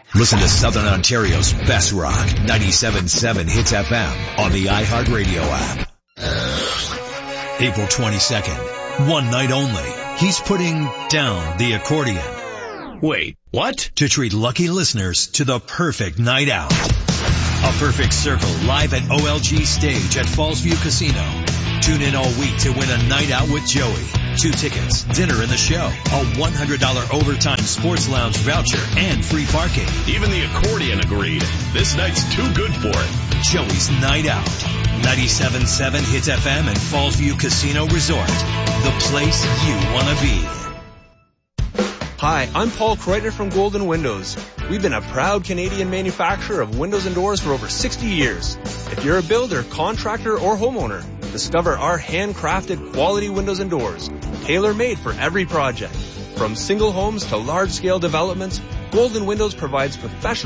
Listen to Southern Ontario's best rock, 97.7 Hits FM on the iHeartRadio app. April 22nd, one night only. He's putting down the accordion. Wait, what? To treat lucky listeners to the perfect night out. A Perfect Circle live at OLG Stage at Fallsview Casino. Tune in all week to win a night out with Joey. 2 tickets, dinner in the show, a $100 overtime sports lounge voucher, and free parking. Even the accordion agreed. This night's too good for it. Joey's Night Out. 97.7 Hits FM and Fallsview Casino Resort. The place you want to be. Hi, I'm Paul Kreuter from Golden Windows. We've been a proud Canadian manufacturer of windows and doors for over 60 years. If you're a builder, contractor, or homeowner, discover our handcrafted quality windows and doors, tailor-made for every project. From single homes to large-scale developments, Golden Windows provides professional